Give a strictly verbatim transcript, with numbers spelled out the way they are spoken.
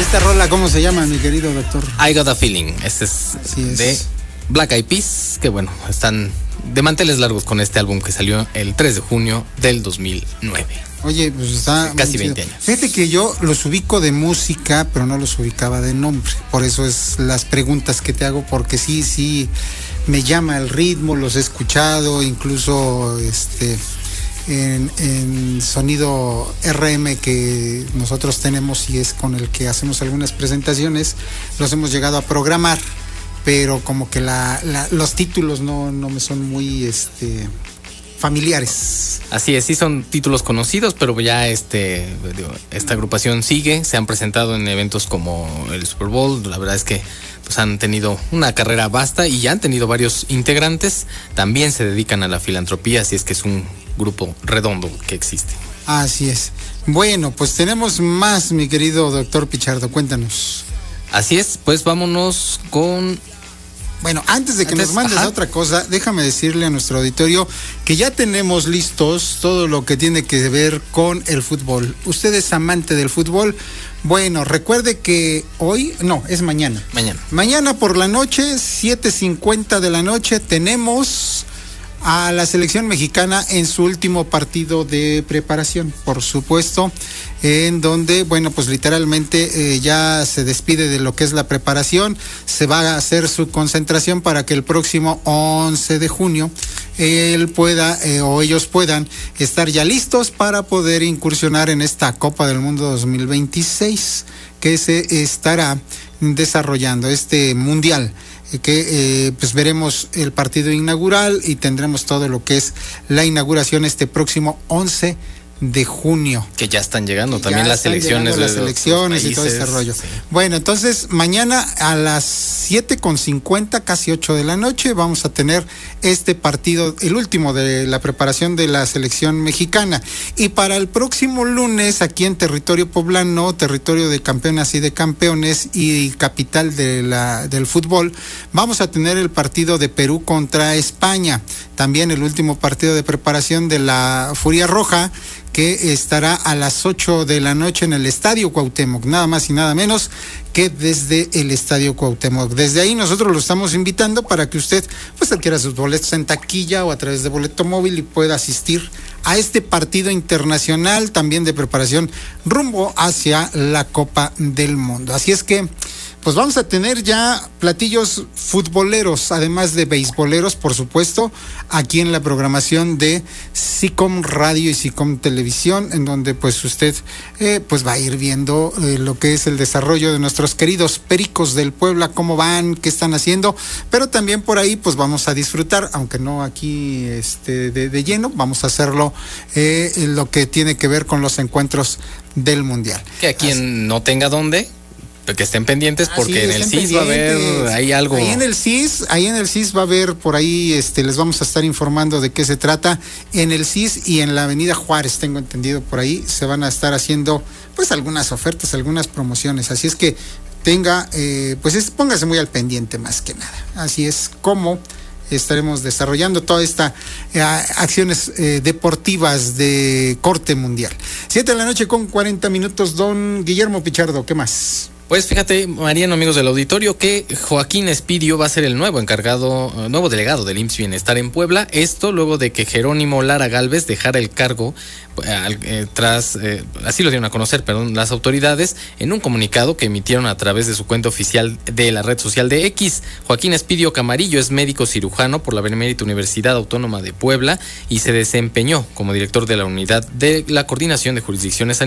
esta rola, ¿cómo se llama, mi querido doctor? I Got a Feeling. Este es, es de Black Eyed Peas, que bueno, están de manteles largos con este álbum que salió el tres de junio del dos mil nueve. Oye, pues está casi veinte años. Fíjate que yo los ubico de música, pero no los ubicaba de nombre. Por eso es las preguntas que te hago, porque sí, sí, me llama el ritmo, los he escuchado, incluso este en, en sonido R M que nosotros tenemos y es con el que hacemos algunas presentaciones, los hemos llegado a programar, pero como que la, la, los títulos no, no me son muy este familiares. Así es, sí son títulos conocidos, pero ya este digo, esta agrupación sigue, se han presentado en eventos como el Super Bowl, la verdad es que pues han tenido una carrera vasta y ya han tenido varios integrantes, también se dedican a la filantropía, así es que es un grupo redondo que existe. Así es. Bueno, pues tenemos más, mi querido doctor Pichardo, cuéntanos. Así es, pues vámonos con... Bueno, antes de que antes, nos mandes ajá. otra cosa, déjame decirle a nuestro auditorio que ya tenemos listos todo lo que tiene que ver con el fútbol. ¿Usted es amante del fútbol? Bueno, recuerde que hoy, no, es mañana. Mañana. Mañana por la noche, siete cincuenta de la noche, tenemos a la selección mexicana en su último partido de preparación, por supuesto, en donde, bueno, pues literalmente eh, ya se despide de lo que es la preparación, se va a hacer su concentración para que el próximo once de junio él pueda eh, o ellos puedan estar ya listos para poder incursionar en esta Copa del Mundo dos mil veintiséis que se estará desarrollando, este mundial. que eh, pues veremos el partido inaugural y tendremos todo lo que es la inauguración este próximo once de junio. Que ya están llegando que también las selecciones. Las selecciones y todo ese rollo. Sí. Bueno, entonces mañana a las siete con cincuenta, casi ocho de la noche, vamos a tener este partido, el último de la preparación de la selección mexicana. Y para el próximo lunes, aquí en territorio poblano, territorio de campeonas y de campeones y capital de la, del fútbol, vamos a tener el partido de Perú contra España. También el último partido de preparación de la Furia Roja, que estará a las ocho de la noche en el Estadio Cuauhtémoc, nada más y nada menos que desde el Estadio Cuauhtémoc. Desde ahí nosotros lo estamos invitando para que usted pues adquiera sus boletos en taquilla o a través de boleto móvil y pueda asistir a este partido internacional también de preparación rumbo hacia la Copa del Mundo. Así es que pues vamos a tener ya platillos futboleros, además de beisboleros, por supuesto, aquí en la programación de SICOM Radio y SICOM Televisión, en donde pues usted eh, pues va a ir viendo eh, lo que es el desarrollo de nuestros queridos Pericos del Puebla, cómo van, qué están haciendo, pero también por ahí pues vamos a disfrutar, aunque no aquí este de, de lleno, vamos a hacerlo eh, lo que tiene que ver con los encuentros del Mundial. Que a quien no tenga dónde, que estén pendientes porque ah, sí, en el C I S va a haber ahí algo. Ahí en el C I S, ahí en el C I S va a haber por ahí, este, les vamos a estar informando de qué se trata. En el C I S y en la Avenida Juárez, tengo entendido por ahí, se van a estar haciendo pues algunas ofertas, algunas promociones. Así es que tenga, eh, pues es, póngase muy al pendiente más que nada. Así es como estaremos desarrollando toda esta eh, acciones eh, deportivas de corte mundial. Siete de la noche con cuarenta minutos, don Guillermo Pichardo, ¿qué más? Pues fíjate, Mariano, amigos del auditorio, que Joaquín Espidio va a ser el nuevo encargado, nuevo delegado del I M S S Bienestar en Puebla. Esto luego de que Jerónimo Lara Gálvez dejara el cargo eh, eh, tras, eh, así lo dieron a conocer, perdón, las autoridades en un comunicado que emitieron a través de su cuenta oficial de la red social de X. Joaquín Espidio Camarillo es médico cirujano por la Benemérita Universidad Autónoma de Puebla y se desempeñó como director de la unidad de la Coordinación de Jurisdicciones Sanitarias